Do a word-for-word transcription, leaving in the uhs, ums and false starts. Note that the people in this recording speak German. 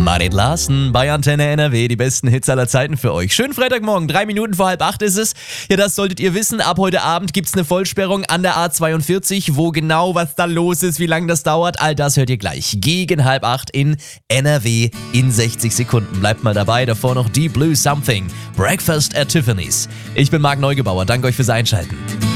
Marit Larsen bei Antenne N R W, die besten Hits aller Zeiten für euch. Schönen Freitagmorgen, drei Minuten vor halb acht ist es. Ja, das solltet ihr wissen. Ab heute Abend gibt's eine Vollsperrung an der A zweiundvierzig. Wo genau, was da los ist, wie lange das dauert, all das hört ihr gleich. Gegen halb acht in N R W in sechzig Sekunden. Bleibt mal dabei, davor noch Deep Blue Something. Breakfast at Tiffany's. Ich bin Marc Neugebauer, danke euch fürs Einschalten.